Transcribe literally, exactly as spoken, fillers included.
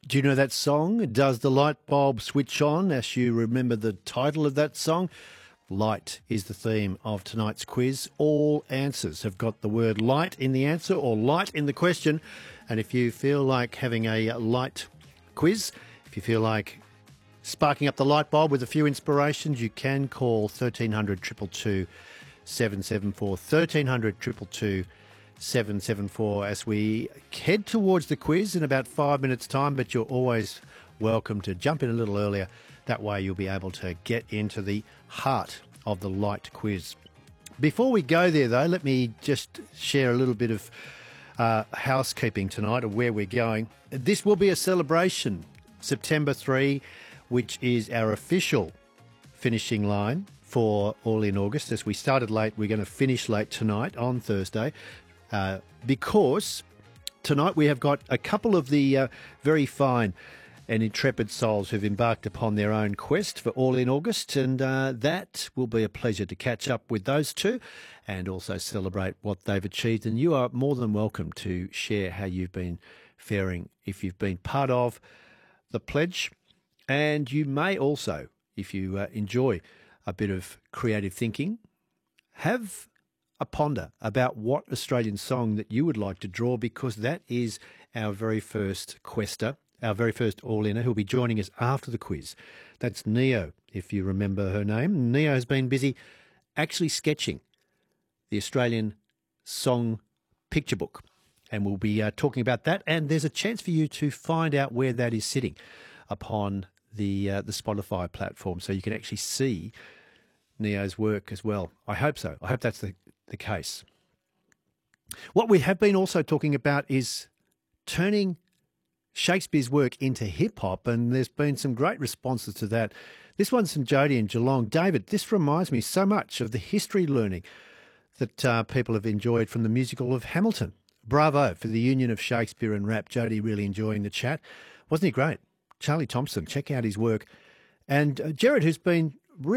Do you know that song? Does the light bulb switch on? As you remember the title of that song, light is the theme of tonight's quiz. All answers have got the word light in the answer or light in the question. And if you feel like having a light quiz, if you feel like sparking up the light bulb with a few inspirations, you can call thirteen hundred two two two seven seven four, thirteen hundred two two two seven seven four as we head towards the quiz in about five minutes' time, but you're always welcome to jump in a little earlier. That way you'll be able to get into the heart of the light quiz. Before we go there, though, let me just share a little bit of uh, housekeeping tonight of where we're going. This will be a celebration, September third, which is our official finishing line for All in August. As we started late, we're going to finish late tonight on Thursday uh, because tonight we have got a couple of the uh, very fine and intrepid souls who've embarked upon their own quest for All in August, and uh, that will be a pleasure to catch up with those two and also celebrate what they've achieved. And you are more than welcome to share how you've been faring if you've been part of the pledge. And you may also, if you uh, enjoy a bit of creative thinking, have a ponder about what Australian song that you would like to draw, because that is our very first quester, our very first all-inner, who'll be joining us after the quiz. That's Neo, if you remember her name. Neo has been busy actually sketching the Australian Song Picture Book, and we'll be uh, talking about that. And there's a chance for you to find out where that is sitting upon the uh, the Spotify platform, so you can actually see Neo's work as well. I hope so. I hope that's the, the case. What we have been also talking about is turning Shakespeare's work into hip-hop, and there's been some great responses to that. This one's from Jody in Geelong. David, this reminds me so much of the history learning that uh, people have enjoyed from the musical of Hamilton. Bravo for the union of Shakespeare and rap. Jody really enjoying the chat. Wasn't he great? Charlie Thompson, check out his work. And uh, Jared, who's been